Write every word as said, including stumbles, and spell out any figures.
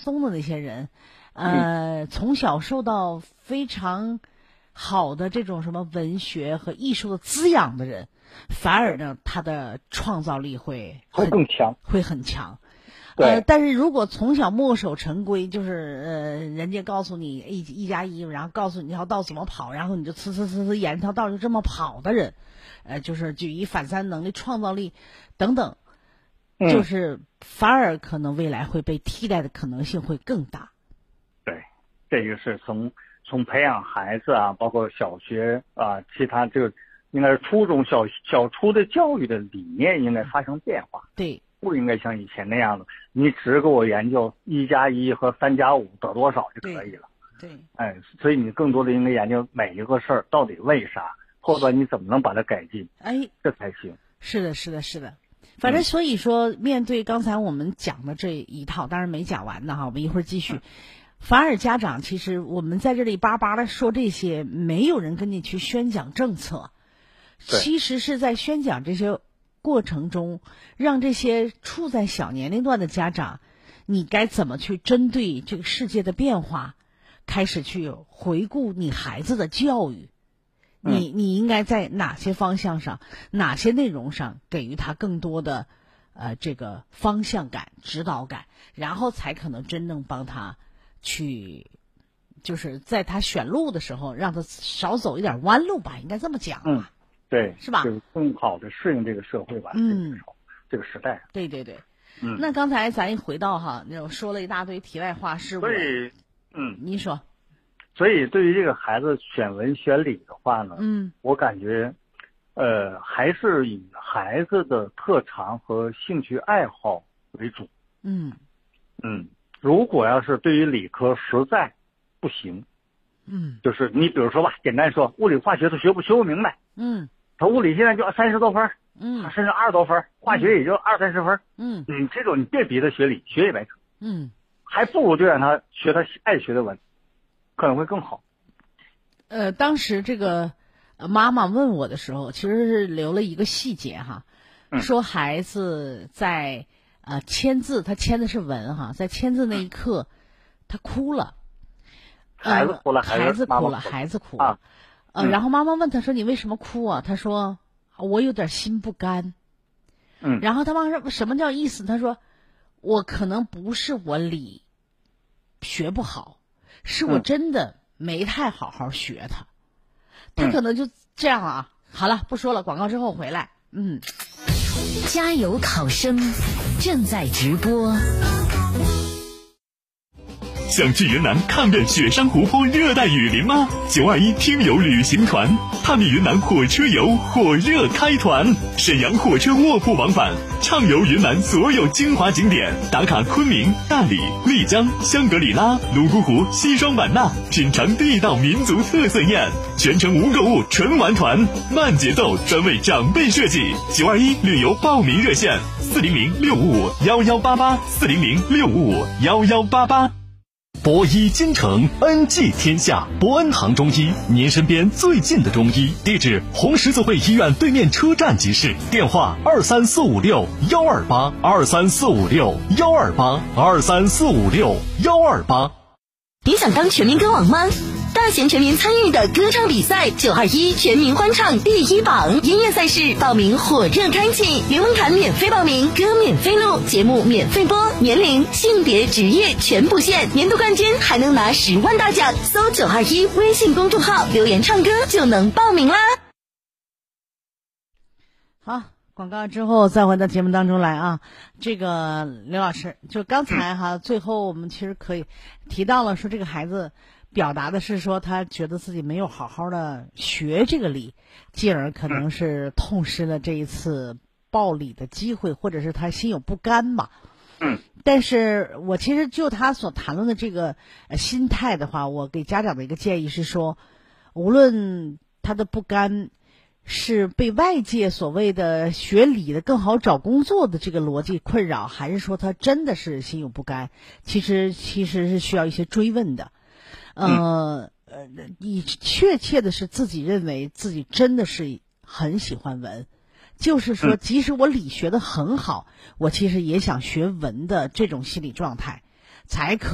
宗的那些人，呃，嗯、从小受到非常好的这种什么文学和艺术的滋养的人，反而呢，他的创造力会会更强， 会很强。 对， 呃，但是如果从小墨守成规，就是呃，人家告诉你一一加一，然后告诉你这条道怎么跑，然后你就呲呲呲呲沿着条道就这么跑的人，呃，就是举一反三能力、创造力等等， 嗯、 就是反而可能未来会被替代的可能性会更大。 对，这个是从从培养孩子啊，包括小学啊，其他这个应该是初中小小初的教育的理念应该发生变化。 对。 不应该像以前那样的，你只给我研究一加一和三加五得多少就可以了。 对，对， 哎，所以你更多的应该研究每一个事儿到底为啥，后端你怎么能把它改进， 哎， 这才行。 是的，是的，是的。反正所以说，面对刚才我们讲的这一套，当然没讲完呢哈，我们一会儿继续。反而家长其实我们在这里巴巴的说这些，没有人跟你去宣讲政策，其实是在宣讲这些过程中，让这些处在小年龄段的家长，你该怎么去针对这个世界的变化，开始去回顾你孩子的教育，你你应该在哪些方向上、哪些内容上给予他更多的呃这个方向感、指导感，然后才可能真正帮他去，就是在他选路的时候，让他少走一点弯路吧，应该这么讲吧。 嗯对， 是吧？ 就更好的适应这个社会吧， 嗯， 这个这个时代。 对对对， 嗯。 那刚才咱一回到哈，我说了一大堆题外话，是我。 所以，嗯， 你说。 所以，对于这个孩子选文选理的话呢， 嗯， 我感觉，呃，还是以孩子的特长和兴趣爱好为主。 嗯嗯，如果要是对于理科实在不行。 嗯， 就是你比如说吧，简单说，物理化学他学不学不明白， 嗯， 他物理现在就三十多分， 嗯， 甚至二十多分，化学也就二三十分， 嗯， 你这种你别逼他学理，学也白扯， 嗯， 还不如就让他学他爱学的文，可能会更好。 呃，当时这个妈妈问我的时候，其实是留了一个细节哈， 嗯、 说孩子在呃签字，他签的是文哈，在签字那一刻，他哭了。 孩子哭了， 孩子哭了，孩子哭了， 啊、 呃， 嗯、 然后妈妈问他说：“你为什么哭啊？”他说：“我有点心不甘。” 嗯， 然后他妈说：“什么叫意思？”他说：“我可能不是我理学不好，是我真的没太好好学它。嗯”他可能就这样啊。好了，不说了，广告之后回来。嗯， 加油考生正在直播。 想去云南看遍雪山湖泊、热带雨林吗？九二一听友旅行团探秘云南火车游火热开团，沈阳火车卧铺往返，畅游云南所有精华景点，打卡昆明、大理、丽江、香格里拉、泸沽湖、西双版纳，品尝地道民族特色宴，全程无购物纯玩团，慢节奏，专为长辈设计。九二一旅游报名热线：四零零六五五幺幺八八，四零零六五五幺幺八八。博医京城，恩济天下。博恩堂中医，您身边最近的中医。地址：红十字会医院对面车站即市。电话：二三四五六幺二八，二三四五六幺二八，二三四五六幺二八。 你想当全民歌王吗？大型全民参与的歌唱比赛九二一全民欢唱第一榜音乐赛事报名火热开启，云门槛免费报名，歌免费录，节目免费播，年龄、性别、职业全不限，年度冠军还能拿十万大奖。搜九二一微信公众号留言唱歌就能报名啦。 好，广告之后再回到节目当中来啊。这个刘老师，就刚才哈，最后我们其实可以提到了说，这个孩子表达的是说他觉得自己没有好好的学这个理，进而可能是痛失了这一次报理的机会，或者是他心有不甘吧。 嗯， 但是我其实就他所谈论的这个呃心态的话，我给家长的一个建议是说，无论他的不甘是被外界所谓的学理的更好找工作的这个逻辑困扰，还是说他真的是心有不甘，其实其实是需要一些追问的。呃呃，你确切的是自己认为自己真的是很喜欢文，就是说即使我理学的很好，我其实也想学文的这种心理状态，才可